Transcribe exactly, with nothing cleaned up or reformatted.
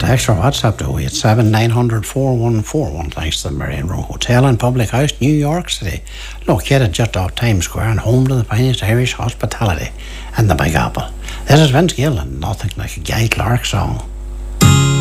text or WhatsApp to oh eight seven nine hundred four one four one thanks to the Marion Row Hotel and Public House, New York City, located just off Times Square and home to the finest Irish hospitality and the Big Apple. This is Vince Gill and Nothing Like a Guy Clark Song.